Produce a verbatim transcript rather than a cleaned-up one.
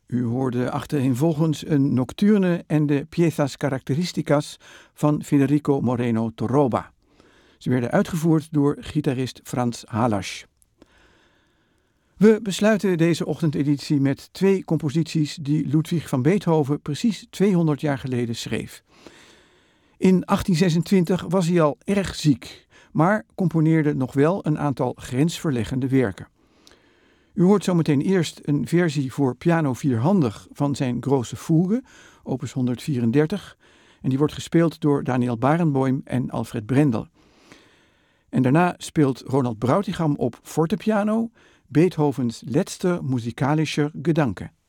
U hoorde achtereenvolgens een nocturne en de piezas características van Federico Moreno Torroba. Ze werden uitgevoerd door gitarist Frans Halas. We besluiten deze ochtendeditie met twee composities die Ludwig van Beethoven precies tweehonderd jaar geleden schreef. In achttien zesentwintig was hij al erg ziek, maar componeerde nog wel een aantal grensverleggende werken. U hoort zometeen eerst een versie voor piano vierhandig van zijn Große Fuge, opus honderdvierendertig, en die wordt gespeeld door Daniel Barenboim en Alfred Brendel. En daarna speelt Ronald Brautigam op fortepiano Beethovens Letzter musikalischer Gedanke.